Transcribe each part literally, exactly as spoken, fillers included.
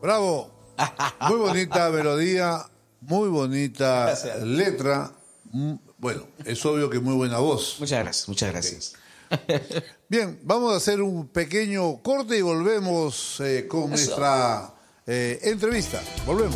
Bravo. Muy bonita melodía, muy bonita Gracias. letra. Bueno, es obvio que muy buena voz. Muchas gracias, muchas gracias. Bien, vamos a hacer un pequeño corte y volvemos eh, con Eso. nuestra eh, entrevista. Volvemos.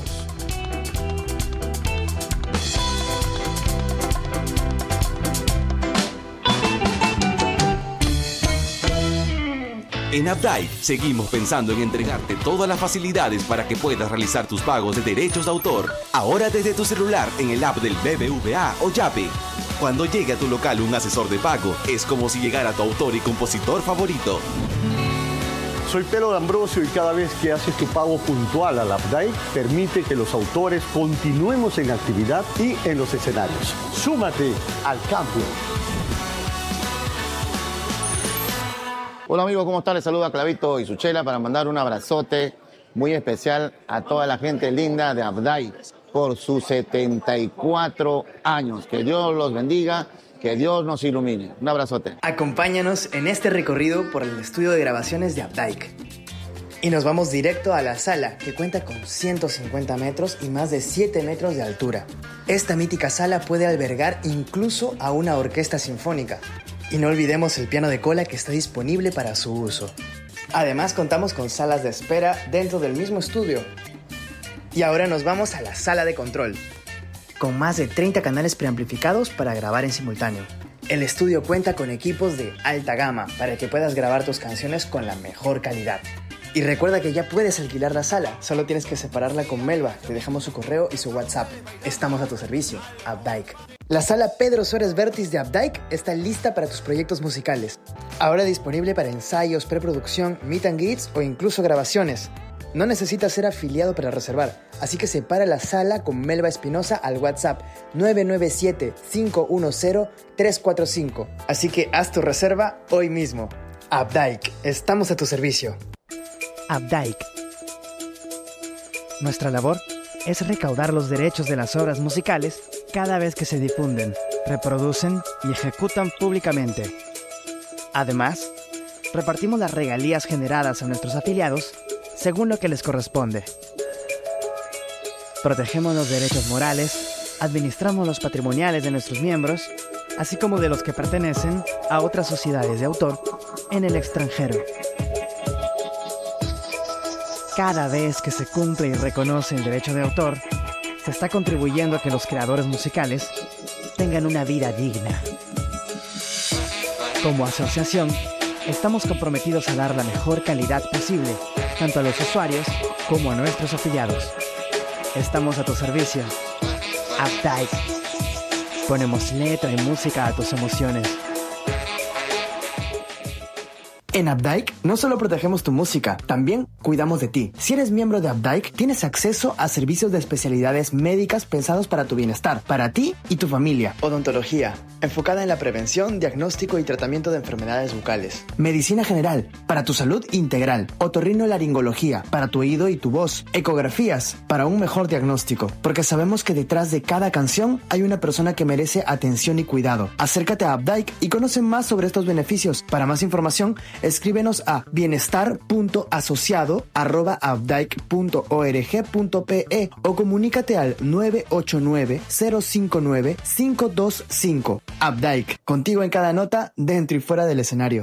En Updike seguimos pensando en entregarte todas las facilidades para que puedas realizar tus pagos de derechos de autor. Ahora desde tu celular en el app del B B V A o Yape. Cuando llegue a tu local un asesor de pago, es como si llegara tu autor y compositor favorito. Soy Pedro D'Ambrosio y cada vez que haces tu pago puntual al Updike, permite que los autores continuemos en actividad y en los escenarios. Súmate al cambio. Hola amigos, ¿cómo están? Les saluda Clavito y su chela para mandar un abrazote muy especial a toda la gente linda de Updike por sus setenta y cuatro años. Que Dios los bendiga, que Dios nos ilumine. Un abrazote. Acompáñanos en este recorrido por el estudio de grabaciones de Updike. Y nos vamos directo a la sala, que cuenta con ciento cincuenta metros y más de siete metros de altura. Esta mítica sala puede albergar incluso a una orquesta sinfónica. Y no olvidemos el piano de cola que está disponible para su uso. Además contamos con salas de espera dentro del mismo estudio. Y ahora nos vamos a la sala de control, con más de treinta canales preamplificados para grabar en simultáneo. El estudio cuenta con equipos de alta gama para que puedas grabar tus canciones con la mejor calidad. Y recuerda que ya puedes alquilar la sala, solo tienes que separarla con Melba, te dejamos su correo y su WhatsApp. Estamos a tu servicio, Updike. La sala Pedro Suárez Vértiz de Updike está lista para tus proyectos musicales. Ahora disponible para ensayos, preproducción, meet and greets o incluso grabaciones. No necesitas ser afiliado para reservar, así que separa la sala con Melba Espinosa al WhatsApp nueve nueve siete, cinco uno cero, tres cuatro cinco. Así que haz tu reserva hoy mismo. Updike, estamos a tu servicio. Updike. Nuestra labor es recaudar los derechos de las obras musicales cada vez que se difunden, reproducen y ejecutan públicamente. Además, repartimos las regalías generadas a nuestros afiliados según lo que les corresponde. Protegemos los derechos morales, administramos los patrimoniales de nuestros miembros, así como de los que pertenecen a otras sociedades de autor en el extranjero. Cada vez que se cumple y reconoce el derecho de autor, se está contribuyendo a que los creadores musicales tengan una vida digna. Como asociación, estamos comprometidos a dar la mejor calidad posible, tanto a los usuarios como a nuestros afiliados. Estamos a tu servicio. Updike. Ponemos letra y música a tus emociones. En Updike no solo protegemos tu música, también cuidamos de ti. Si eres miembro de Updike, tienes acceso a servicios de especialidades médicas pensados para tu bienestar, para ti y tu familia. Odontología, enfocada en la prevención, diagnóstico y tratamiento de enfermedades bucales. Medicina general, para tu salud integral. Otorrinolaringología, para tu oído y tu voz. Ecografías, para un mejor diagnóstico. Porque sabemos que detrás de cada canción hay una persona que merece atención y cuidado. Acércate a Updike y conoce más sobre estos beneficios. Para más información, escríbenos a bienestar punto asociado arroba updike punto org punto pe o comunícate al nueve ocho nueve, cero cinco nueve, cinco dos cinco. Updike, contigo en cada nota, dentro y fuera del escenario.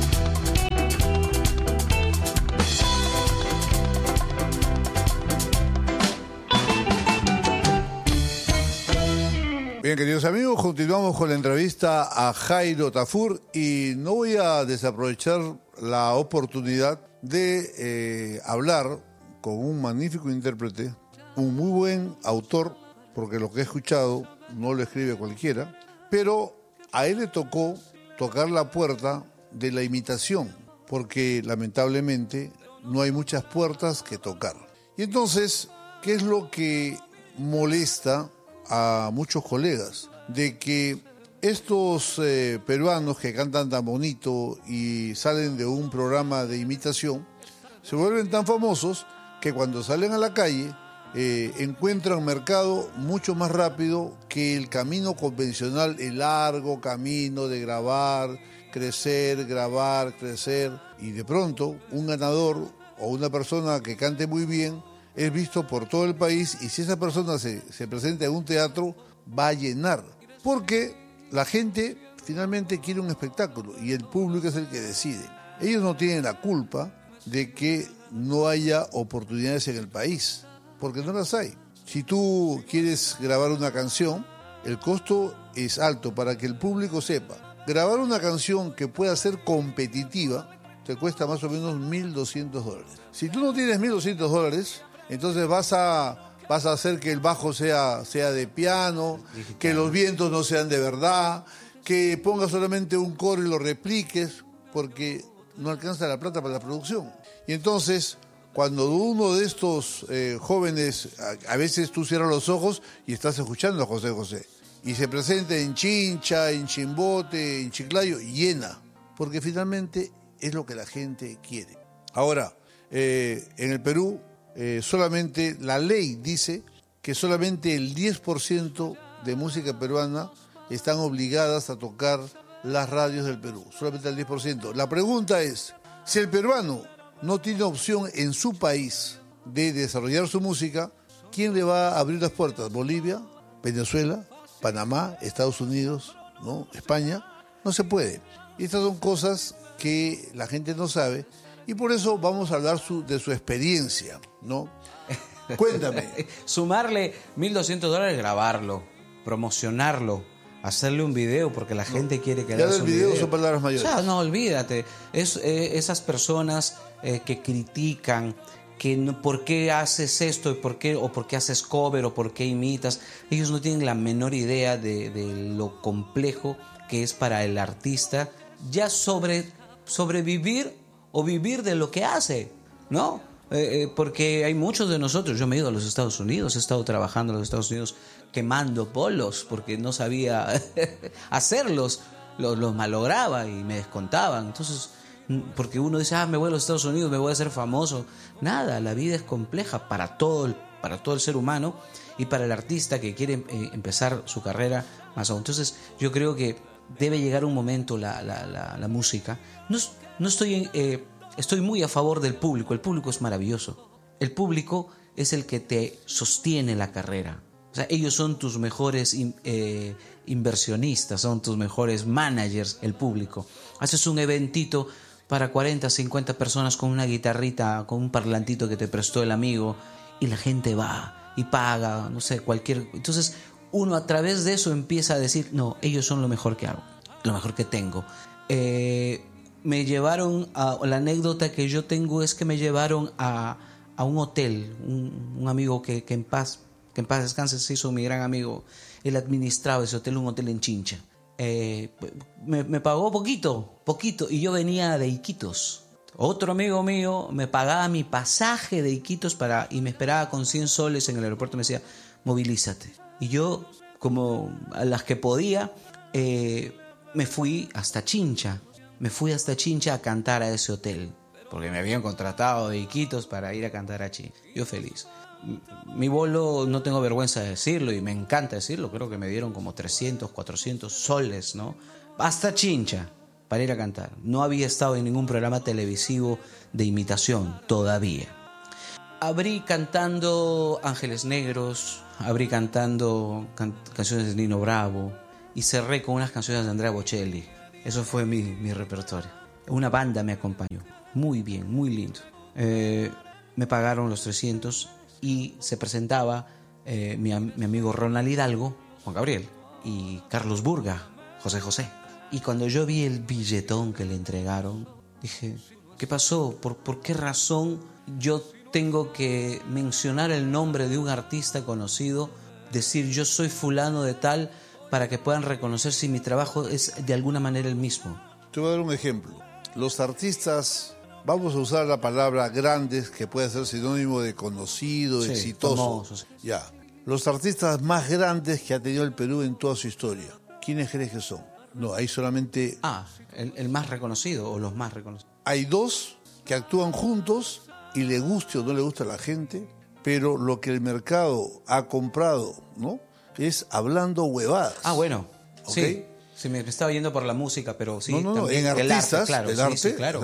Bien, queridos amigos, continuamos con la entrevista a Jairo Tafur y no voy a desaprovechar la oportunidad de eh, hablar con un magnífico intérprete, un muy buen autor, porque lo que he escuchado no lo escribe cualquiera, pero a él le tocó tocar la puerta de la imitación, porque lamentablemente no hay muchas puertas que tocar. Y entonces, ¿qué es lo que molesta a muchos colegas? De que estos eh, peruanos que cantan tan bonito y salen de un programa de imitación se vuelven tan famosos que cuando salen a la calle eh, encuentran mercado mucho más rápido que el camino convencional, el largo camino de grabar, crecer, grabar, crecer, y de pronto un ganador o una persona que cante muy bien es visto por todo el país y si esa persona se, se presenta en un teatro, va a llenar. Porque la gente finalmente quiere un espectáculo y el público es el que decide. Ellos no tienen la culpa de que no haya oportunidades en el país, porque no las hay. Si tú quieres grabar una canción, el costo es alto para que el público sepa. Grabar una canción que pueda ser competitiva te cuesta más o menos mil doscientos dólares. Si tú no tienes mil doscientos dólares, entonces vas a, vas a hacer que el bajo sea, sea de piano, digital, que los vientos no sean de verdad, que pongas solamente un coro y lo repliques, porque no alcanza la plata para la producción. Y entonces, cuando uno de estos eh, jóvenes, a, a veces tú cierras los ojos y estás escuchando a José José, y se presenta en Chincha, en Chimbote, en Chiclayo, llena, porque finalmente es lo que la gente quiere. Ahora, eh, en el Perú, eh, solamente la ley dice que solamente el diez por ciento de música peruana están obligadas a tocar las radios del Perú, solamente el diez por ciento. La pregunta es, si el peruano no tiene opción en su país de desarrollar su música, ¿quién le va a abrir las puertas? ¿Bolivia? ¿Venezuela? ¿Panamá? ¿Estados Unidos? ¿No? ¿España? No se puede. Y estas son cosas que la gente no sabe y por eso vamos a hablar su, de su experiencia, ¿no? Cuéntame. Sumarle mil doscientos dólares, grabarlo, promocionarlo, hacerle un video porque la gente no, quiere que le hagas un video. video son palabras mayores. O sea, no, olvídate. Es, eh, esas personas eh, que critican que no, por qué haces esto y por qué, o por qué haces cover o por qué imitas, ellos no tienen la menor idea de, de lo complejo que es para el artista ya sobre, sobrevivir o vivir de lo que hace, ¿no? Eh, eh, porque hay muchos de nosotros, yo me he ido a los Estados Unidos, he estado trabajando en los Estados Unidos quemando polos porque no sabía hacerlos, los, los malograba y me descontaban. Entonces, porque uno dice, ah, me voy a los Estados Unidos, me voy a hacer famoso. Nada, la vida es compleja para todo el, para todo el ser humano y para el artista que quiere eh, empezar su carrera más aún. Entonces, yo creo que debe llegar un momento la, la, la, la música. No, no estoy, eh, estoy muy a favor del público. El público es maravilloso. El público es el que te sostiene la carrera. O sea, ellos son tus mejores eh, inversionistas, son tus mejores managers, el público. Haces un eventito para cuarenta, cincuenta personas con una guitarrita, con un parlantito que te prestó el amigo y la gente va y paga, no sé, cualquier... Entonces uno a través de eso empieza a decir, no, ellos son lo mejor que hago, lo mejor que tengo. Eh, me llevaron, a, la anécdota que yo tengo es que me llevaron a, a un hotel, un, un amigo que, que en paz, que en paz descanse, se hizo mi gran amigo, él administraba ese hotel, un hotel en Chincha. Eh, me, me pagó poquito, poquito, y yo venía de Iquitos. Otro amigo mío me pagaba mi pasaje de Iquitos para, y me esperaba con cien soles en el aeropuerto, me decía, movilízate. Y yo, como a las que podía, eh, me fui hasta Chincha. Me fui hasta Chincha a cantar a ese hotel, porque me habían contratado de Iquitos para ir a cantar a Chincha. Yo feliz. Mi bolo, no tengo vergüenza de decirlo y me encanta decirlo, creo que me dieron como trescientos, cuatrocientos soles, ¿no? Hasta Chincha para ir a cantar. No había estado en ningún programa televisivo de imitación todavía. Abrí cantando Ángeles Negros, abrí cantando can- canciones de Nino Bravo y cerré con unas canciones de Andrea Bocelli. Eso fue mi, mi repertorio. Una banda me acompañó, muy bien, muy lindo. Eh, me pagaron los trescientos y se presentaba eh, mi, mi amigo Ronald Hidalgo, Juan Gabriel, y Carlos Burga, José José. Y cuando yo vi el billetón que le entregaron, dije, ¿qué pasó? ¿Por, por qué razón yo tengo que mencionar el nombre de un artista conocido, decir yo soy fulano de tal, para que puedan reconocer si mi trabajo es de alguna manera el mismo? Te voy a dar un ejemplo. Los artistas, vamos a usar la palabra grandes, que puede ser sinónimo de conocido, sí, exitoso. Famoso, sí. Ya. Los artistas más grandes que ha tenido el Perú en toda su historia, ¿quiénes crees que son? No, hay solamente... Ah, el, el más reconocido o los más reconocidos. Hay dos que actúan juntos y le guste o no le gusta a la gente, pero lo que el mercado ha comprado, ¿no?, es hablando huevadas. Ah, bueno, ¿okay? Sí. Sí, me estaba yendo por la música, pero sí. No, no, no, también en el artistas, arte, claro, el sí, arte, sí, claro. o sea,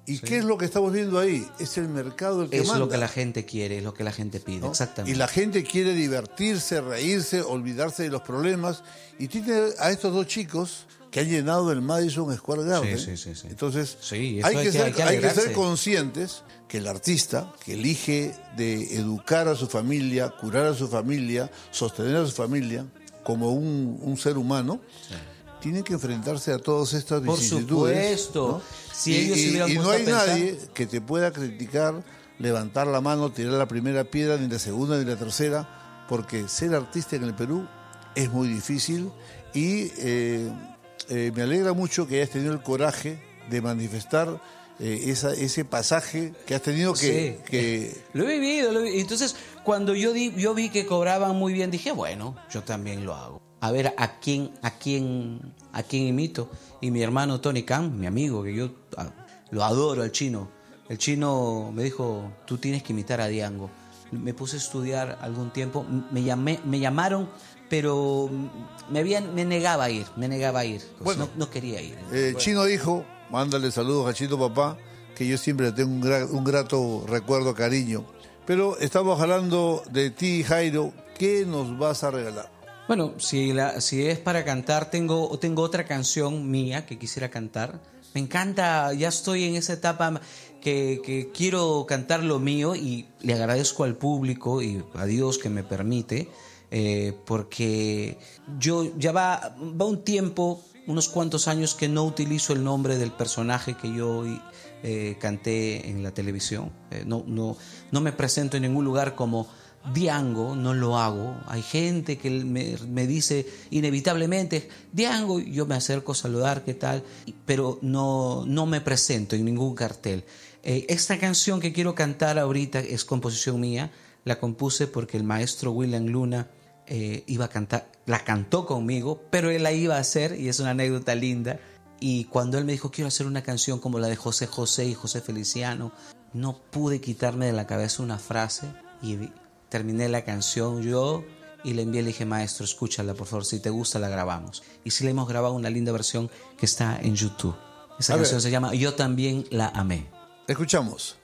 ¿Y Sí. qué es lo que estamos viendo ahí? Es el mercado el que Es manda, lo que la gente quiere, es lo que la gente pide, ¿no? exactamente. Y la gente quiere divertirse, reírse, olvidarse de los problemas. Y tiene a estos dos chicos que han llenado el Madison Square Garden. Sí, sí, sí, sí. Entonces, Sí, eso hay, hay que que- ser, hay que hay que ser alegrarse. conscientes que el artista que elige de educar a su familia, curar a su familia, sostener a su familia como un, un ser humano, tiene que enfrentarse a todas estas Por vicisitudes. supuesto. ¿no? Si y, ellos se y- hubieran y no puesto a hay pensar- nadie que te pueda criticar, levantar la mano, tirar la primera piedra, ni la segunda ni la tercera, porque ser artista en el Perú es muy difícil y eh, eh, me alegra mucho que hayas tenido el coraje de manifestar eh, esa, ese pasaje que has tenido que... Sí. que Lo he vivido, lo he vivido. Entonces, cuando yo, di, yo vi que cobraban muy bien, dije, bueno, yo también lo hago. A ver, ¿a quién, a quién, a quién imito? Y mi hermano Tony Khan, mi amigo, que yo ah, lo adoro, el chino. El chino me dijo, tú tienes que imitar a Diango. Me puse a estudiar algún tiempo, me, llamé, me llamaron, pero me, habían, me negaba a ir, me negaba a ir. Pues Bueno. no, no quería ir. eh, Chino dijo, mándale saludos a Chito Papá, que yo siempre le tengo un, gra- un grato recuerdo, cariño. Pero estamos hablando de ti, Jairo. ¿Qué nos vas a regalar? Bueno, si, la, si es para cantar, tengo, tengo otra canción mía que quisiera cantar. Me encanta, ya estoy en esa etapa que, que quiero cantar lo mío y le agradezco al público y a Dios que me permite, eh, porque yo ya va, va un tiempo, unos cuantos años que no utilizo el nombre del personaje que yo eh, canté en la televisión. Eh, no, no, no me presento en ningún lugar como Diango, no lo hago. Hay gente que me, me dice inevitablemente Diango, yo me acerco a saludar, ¿qué tal? Pero no, no me presento en ningún cartel. Eh, esta canción que quiero cantar ahorita es composición mía, la compuse porque el maestro William Luna eh, iba a cantar, la cantó conmigo, pero él la iba a hacer y es una anécdota linda. Y cuando él me dijo quiero hacer una canción como la de José José y José Feliciano, no pude quitarme de la cabeza una frase y terminé la canción yo y le envié, le dije, maestro, escúchala, por favor, si te gusta la grabamos. Y sí le hemos grabado una linda versión que está en YouTube. Esa A canción ver. se llama Yo también la amé. Escuchamos.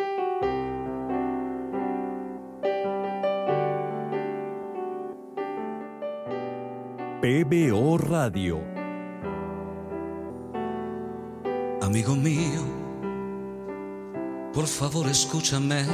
P B O Radio. Amigo mío, por favor escúchame.